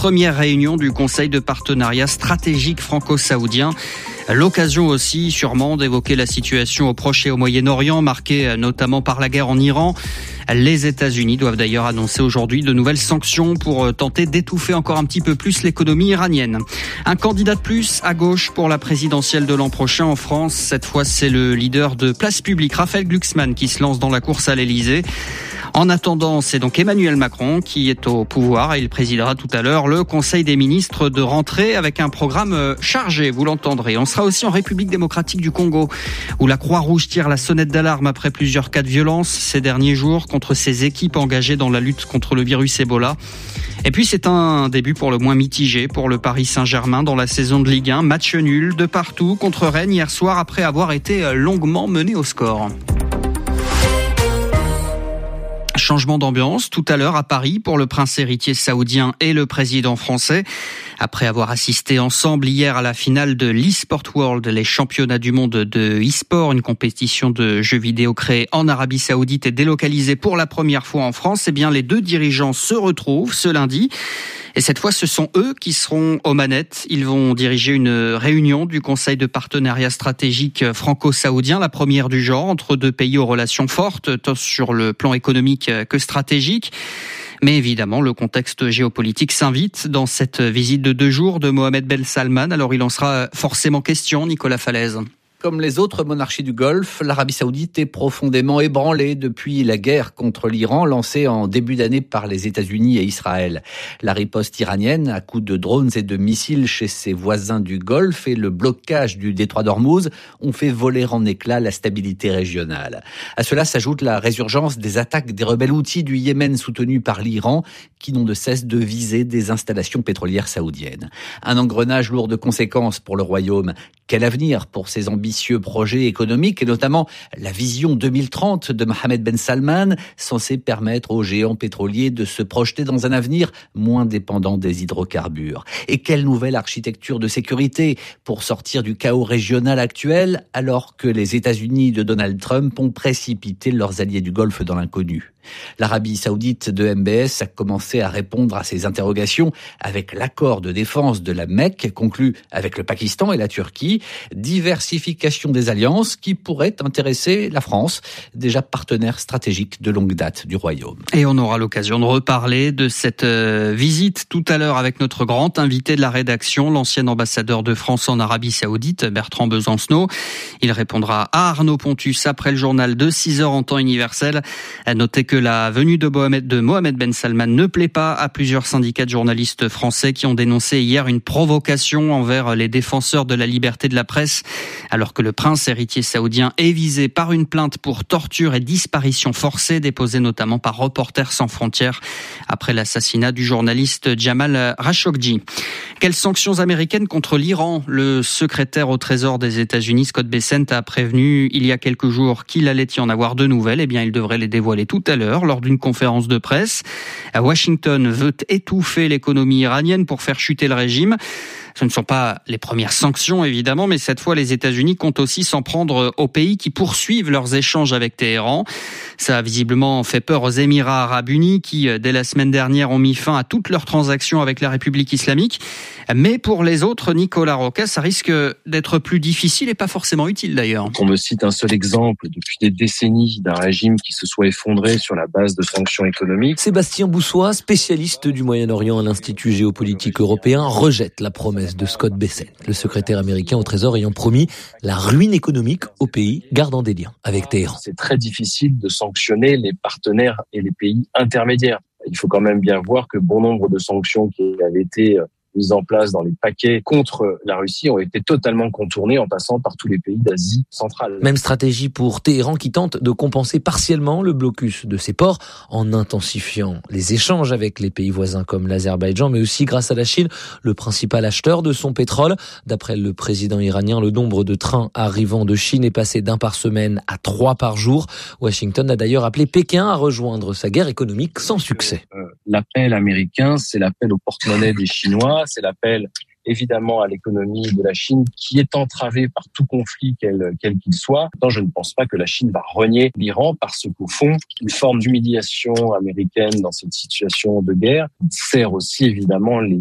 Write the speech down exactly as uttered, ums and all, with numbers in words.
première réunion du Conseil de partenariat stratégique franco-saoudien. L'occasion aussi sûrement d'évoquer la situation au Proche et au Moyen-Orient, marquée notamment par la guerre en Iran. Les États-Unis doivent d'ailleurs annoncer aujourd'hui de nouvelles sanctions pour tenter d'étouffer encore un petit peu plus l'économie iranienne. Un candidat de plus à gauche pour la présidentielle de l'an prochain en France. Cette fois, c'est le leader de Place Publique, Raphaël Glucksmann, qui se lance dans la course à l'Élysée. En attendant, c'est donc Emmanuel Macron qui est au pouvoir et il présidera tout à l'heure le Conseil des ministres de rentrée avec un programme chargé, vous l'entendrez. On sera aussi en République démocratique du Congo où la Croix-Rouge tire la sonnette d'alarme après plusieurs cas de violence ces derniers jours contre ses équipes engagées dans la lutte contre le virus Ebola. Et puis c'est un début pour le moins mitigé pour le Paris Saint-Germain dans la saison de Ligue un. Match nul de partout contre Rennes hier soir après avoir été longuement mené au score. Changement d'ambiance tout à l'heure à Paris pour le prince héritier saoudien et le président français. Après avoir assisté ensemble hier à la finale de l'eSport World, les championnats du monde de e-sport, une compétition de jeux vidéo créée en Arabie Saoudite et délocalisée pour la première fois en France, eh bien les deux dirigeants se retrouvent ce lundi. Et cette fois, ce sont eux qui seront aux manettes. Ils vont diriger une réunion du Conseil de partenariat stratégique franco-saoudien, la première du genre, entre deux pays aux relations fortes, tant sur le plan économique que stratégique. Mais évidemment, le contexte géopolitique s'invite dans cette visite de deux jours de Mohammed Ben Salman. Alors il en sera forcément question, Nicolas Falaise. Comme les autres monarchies du Golfe, l'Arabie Saoudite est profondément ébranlée depuis la guerre contre l'Iran lancée en début d'année par les États-Unis et Israël. La riposte iranienne à coups de drones et de missiles chez ses voisins du Golfe et le blocage du détroit d'Ormuz ont fait voler en éclats la stabilité régionale. À cela s'ajoute la résurgence des attaques des rebelles houthis du Yémen soutenus par l'Iran qui n'ont de cesse de viser des installations pétrolières saoudiennes. Un engrenage lourd de conséquences pour le royaume. Quel avenir pour ses ambitieux projets économiques et notamment la vision deux mille trente de Mohammed Ben Salman, censée permettre aux géants pétroliers de se projeter dans un avenir moins dépendant des hydrocarbures. Et quelle nouvelle architecture de sécurité pour sortir du chaos régional actuel alors que les États-Unis de Donald Trump ont précipité leurs alliés du Golfe dans l'inconnu. L'Arabie Saoudite de M B S a commencé à répondre à ces interrogations avec l'accord de défense de la Mecque conclu avec le Pakistan et la Turquie. Diversification des alliances qui pourrait intéresser la France, déjà partenaire stratégique de longue date du Royaume. Et on aura l'occasion de reparler de cette visite tout à l'heure avec notre grand invité de la rédaction, l'ancien ambassadeur de France en Arabie Saoudite, Bertrand Besancenot. Il répondra à Arnaud Pontus après le journal de six heures en temps universel. À noter que que la venue de Mohammed, de Mohammed Ben Salman ne plaît pas à plusieurs syndicats de journalistes français qui ont dénoncé hier une provocation envers les défenseurs de la liberté de la presse, alors que le prince héritier saoudien est visé par une plainte pour torture et disparition forcée déposée notamment par Reporters sans frontières après l'assassinat du journaliste Jamal Khashoggi. Quelles sanctions américaines contre l'Iran ? Le secrétaire au Trésor des États-Unis, Scott Bessent, a prévenu il y a quelques jours qu'il allait y en avoir de nouvelles. Eh bien, il devrait les dévoiler tout à l'heure lors d'une conférence de presse. Washington veut étouffer l'économie iranienne pour faire chuter le régime. Ce ne sont pas les premières sanctions, évidemment, mais cette fois, les États-Unis comptent aussi s'en prendre aux pays qui poursuivent leurs échanges avec Téhéran. Ça a visiblement fait peur aux Émirats arabes unis qui, dès la semaine dernière, ont mis fin à toutes leurs transactions avec la République islamique. Mais pour les autres, Nicolas Roca, ça risque d'être plus difficile et pas forcément utile d'ailleurs. On me cite un seul exemple depuis des décennies d'un régime qui se soit effondré sur la base de sanctions économiques. Sébastien Boussois, spécialiste du Moyen-Orient à l'Institut géopolitique européen, rejette la promesse de Scott Bessent, le secrétaire américain au Trésor ayant promis la ruine économique au pays gardant des liens avec Téhéran. C'est très difficile de sanctionner les partenaires et les pays intermédiaires. Il faut quand même bien voir que bon nombre de sanctions qui avaient été mises en place dans les paquets contre la Russie ont été totalement contournées en passant par tous les pays d'Asie centrale. Même stratégie pour Téhéran qui tente de compenser partiellement le blocus de ses ports en intensifiant les échanges avec les pays voisins comme l'Azerbaïdjan, mais aussi grâce à la Chine, le principal acheteur de son pétrole. D'après le président iranien, le nombre de trains arrivant de Chine est passé d'un par semaine à trois par jour. Washington a d'ailleurs appelé Pékin à rejoindre sa guerre économique sans succès. Euh, l'appel américain, c'est l'appel au porte-monnaie des Chinois. C'est l'appel évidemment à l'économie de la Chine qui est entravée par tout conflit quel, quel qu'il soit. Pourtant, je ne pense pas que la Chine va renier l'Iran parce qu'au fond, une forme d'humiliation américaine dans cette situation de guerre sert aussi évidemment les